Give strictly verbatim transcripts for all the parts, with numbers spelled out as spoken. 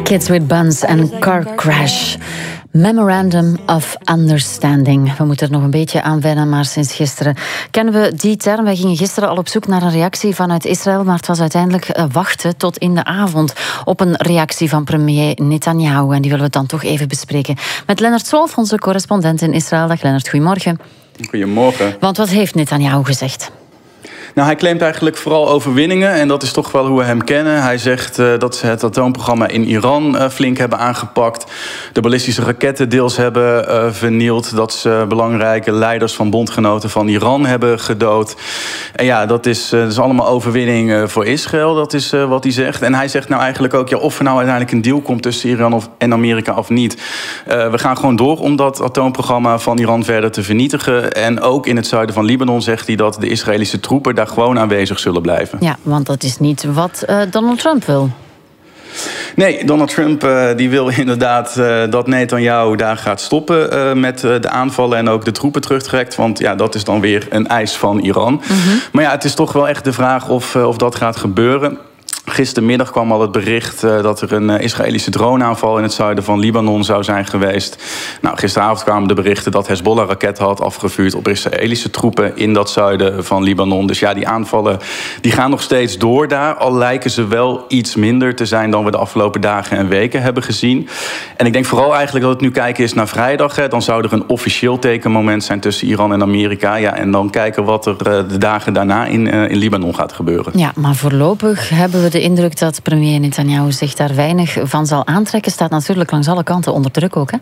Kids with Buns en Car Crash. Memorandum of Understanding. We moeten er nog een beetje aan wennen, maar sinds gisteren kennen we die term. Wij gingen gisteren al op zoek naar een reactie vanuit Israël, maar het was uiteindelijk wachten tot in de avond op een reactie van premier Netanyahu. En die willen we dan toch even bespreken met Lennart Swolf, onze correspondent in Israël. Dag Lennart, goedemorgen. Goedemorgen. Want wat heeft Netanyahu gezegd? Nou, hij claimt eigenlijk vooral overwinningen en dat is toch wel hoe we hem kennen. Hij zegt uh, dat ze het atoomprogramma in Iran uh, flink hebben aangepakt. De ballistische raketten deels hebben uh, vernield. Dat ze belangrijke leiders van bondgenoten van Iran hebben gedood. En ja, dat is, uh, dat is allemaal overwinning uh, voor Israël. Dat is uh, wat hij zegt. En hij zegt nou eigenlijk ook, ja, of er nou uiteindelijk een deal komt tussen Iran of, en Amerika of niet. Uh, we gaan gewoon door om dat atoomprogramma van Iran verder te vernietigen. En ook in het zuiden van Libanon zegt hij dat de Israëlische troepen daar gewoon aanwezig zullen blijven. Ja, want dat is niet wat uh, Donald Trump wil. Nee, Donald Trump uh, die wil inderdaad uh, dat Netanyahu daar gaat stoppen uh, met uh, de aanvallen en ook de troepen terugtrekt. Want ja, dat is dan weer een eis van Iran. Mm-hmm. Maar ja, het is toch wel echt de vraag of, uh, of dat gaat gebeuren. Gistermiddag kwam al het bericht uh, dat er een uh, Israëlische droneaanval in het zuiden van Libanon zou zijn geweest. Nou, gisteravond kwamen de berichten dat Hezbollah raketten had afgevuurd op Israëlische troepen in dat zuiden van Libanon. Dus ja, die aanvallen die gaan nog steeds door daar. Al lijken ze wel iets minder te zijn dan we de afgelopen dagen en weken hebben gezien. En ik denk vooral eigenlijk dat het nu kijken is naar vrijdag. Hè. Dan zou er een officieel tekenmoment zijn tussen Iran en Amerika. Ja, en dan kijken wat er uh, de dagen daarna in, uh, in Libanon gaat gebeuren. Ja, maar voorlopig hebben we de indruk dat premier Netanyahu zich daar weinig van zal aantrekken. Staat natuurlijk langs alle kanten onder druk ook, hè?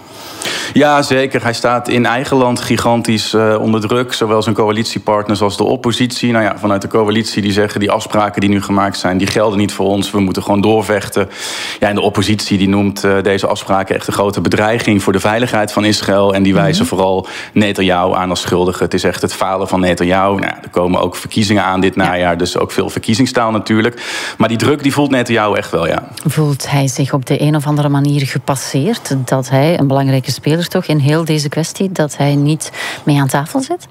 Ja, zeker. Hij staat in eigen land gigantisch uh, onder druk. Zowel zijn coalitiepartners als de oppositie. Nou ja, vanuit de coalitie die zeggen die afspraken die nu gemaakt zijn, die gelden niet voor ons. We moeten gewoon doorvechten. Ja, en de oppositie die noemt uh, deze afspraken echt een grote bedreiging voor de veiligheid van Israël. En die wijzen mm-hmm. vooral Netanyahu aan als schuldige. Het is echt het falen van Netanyahu. Nou, er komen ook verkiezingen aan dit najaar, ja. Dus ook veel verkiezingstaal natuurlijk. Maar die druk die voelt Netanyahu echt wel, ja. Voelt hij zich op de een of andere manier gepasseerd? Dat hij, een belangrijke speler toch in heel deze kwestie, dat hij niet mee aan tafel zit?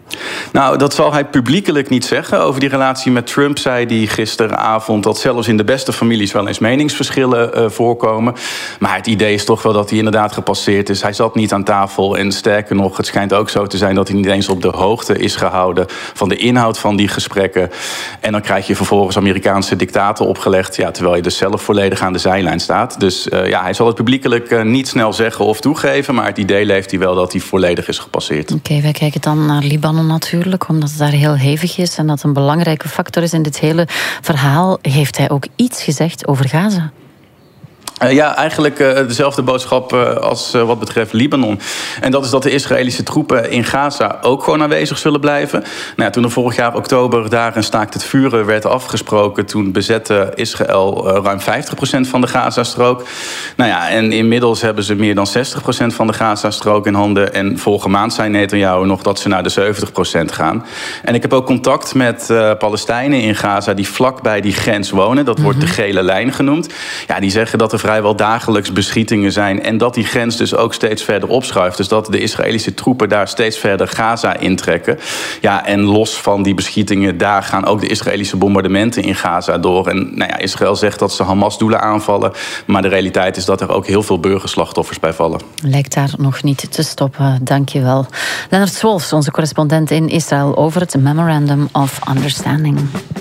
Nou, dat zal hij publiekelijk niet zeggen. Over die relatie met Trump zei hij gisteravond dat zelfs in de beste families wel eens meningsverschillen uh, voorkomen. Maar het idee is toch wel dat hij inderdaad gepasseerd is. Hij zat niet aan tafel en sterker nog, het schijnt ook zo te zijn dat hij niet eens op de hoogte is gehouden van de inhoud van die gesprekken. En dan krijg je vervolgens Amerikaanse dictaten opgelegd, ja, terwijl je dus zelf volledig aan de zijlijn staat. Dus uh, ja, hij zal het publiekelijk uh, niet snel zeggen of toegeven, maar het idee leeft hij wel dat hij volledig is gepasseerd. Oké, okay, wij kijken dan naar Libanon natuurlijk, omdat het daar heel hevig is en dat een belangrijke factor is in dit hele verhaal. Heeft hij ook iets gezegd over Gaza? Uh, ja, eigenlijk uh, dezelfde boodschap uh, als uh, wat betreft Libanon. En dat is dat de Israëlische troepen in Gaza ook gewoon aanwezig zullen blijven. Nou ja, toen er vorig jaar oktober daar een staakt het vuren werd afgesproken, toen bezette Israël uh, ruim vijftig procent van de Gazastrook. Nou ja, en inmiddels hebben ze meer dan zestig procent van de Gazastrook in handen. En vorige maand zei Netanyahu nog dat ze naar de zeventig procent gaan. En ik heb ook contact met uh, Palestijnen in Gaza die vlak bij die grens wonen. Dat wordt mm-hmm. de gele lijn genoemd. Ja, die zeggen dat er vrijwel dagelijks beschietingen zijn en dat die grens dus ook steeds verder opschuift. Dus dat de Israëlische troepen daar steeds verder Gaza intrekken. Ja, en los van die beschietingen, daar gaan ook de Israëlische bombardementen in Gaza door. En nou ja, Israël zegt dat ze Hamas-doelen aanvallen, maar de realiteit is dat er ook heel veel burgerslachtoffers bij vallen. Lijkt daar nog niet te stoppen, dankjewel. Lennart Swolf, onze correspondent in Israël, over het Memorandum of Understanding.